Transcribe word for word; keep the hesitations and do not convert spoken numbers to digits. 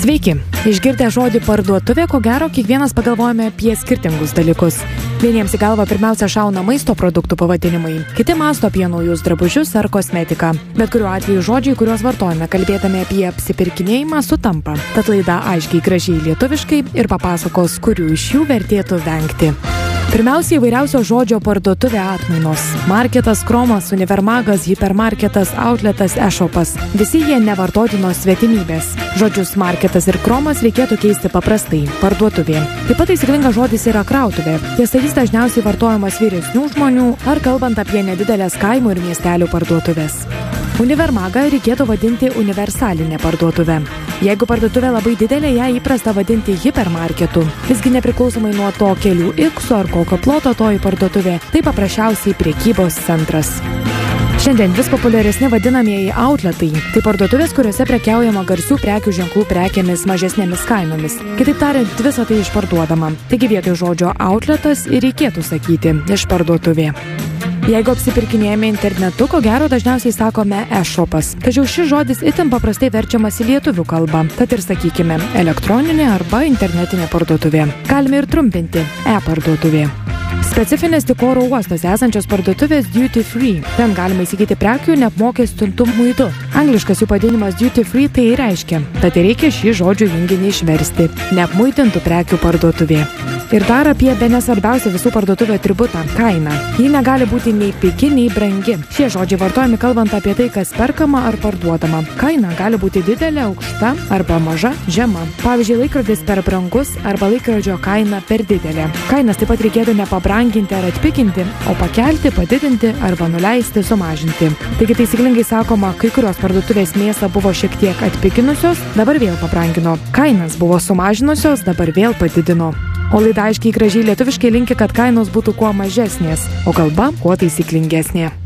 Sveiki! Išgirdę žodį parduotuvė, ko gero, kiekvienas pagalvojame apie skirtingus dalykus. Vieniems į galvą pirmiausia šauna maisto produktų pavadinimai, kiti mąsto apie naujus drabužius ar kosmetiką. Bet kuriuo atveju žodžiai, kuriuos vartojame kalbėdami apie apsipirkinėjimą, sutampa. Tad laida aiškiai gražiai lietuviškai ir papasakos, kurių iš jų vertėtų vengti. Pirmiausia, įvairiausio žodžio parduotuvė atmainos. Marketas, kromas, univermagas, hipermarketas, outletas, e-shopas. Visi jie nevartotinos svetimybės. Žodžius marketas ir kromas reikėtų keisti paprastai – parduotuvė. Taip pat taisyklingas žodis yra krautuvė. Tiesa, jis dažniausiai vartojamas vyresnių žmonių ar kalbant apie nedidelės kaimų ir miestelių parduotuvės. Univermagą reikėtų vadinti universalinė parduotuvė. Jeigu parduotuvė labai didelė, ją įprasta vadinti hipermarketu. Visgi nepriklausomai nuo to kelių iksų ar kokio ploto toji parduotuvė, tai paprasčiausiai prekybos centras. Šiandien vis populiaresni vadinamieji outletai. Tai parduotuvės, kuriuose prekiaujama garsių prekių ženklų prekėmis mažesnėmis kainomis. Kitaip tariant, visa tai išparduodama. Taigi vietoj žodžio outletas ir reikėtų sakyti išparduotuvė. Jeigu apsipirkinėjame internetu, ko gero dažniausiai sakome e-shopas. Tačiau šis žodis itin paprastai verčiamas į lietuvių kalbą, tad ir sakykime elektroninė arba internetinė parduotuvė. Galime ir trumpinti e-parduotuvė. Specifinės tik oro uostose esančios parduotuvės duty free. Ten galima įsigyti prekių neapmokestintų muitu. Angliškas jų pavadinimas duty free tai reiškia, tad reikia šį žodžių junginį išversti – neapmuitintų prekių parduotuvė. Ir dar apie bene svarbiausią visų parduotuvio atributą – kainą. Ji negali būti nei pigi, nei brangi. Šie žodžiai vartojami kalbant apie tai, kas perkama ar parduodama. Kaina gali būti didelė, aukšta arba maža, žema. Pavyzdžiui, laikrodis per brangus arba laikrodžio kaina per didelė. Kainas taip pat reikėtų nepabranginti ar atpiginti, o pakelti, padidinti arba nuleisti, sumažinti. Taigi taisyklingai sakoma, kai kurios parduotuvės mėsą buvo šiek tiek atpiginusios, dabar vėl pabrangino. Kainas buvo sumažinusios, dabar vėl padidino. O laida aiškiai gražiai lietuviškai linki, kad kainos būtų kuo mažesnės, o kalba kuo taisyklingesnė.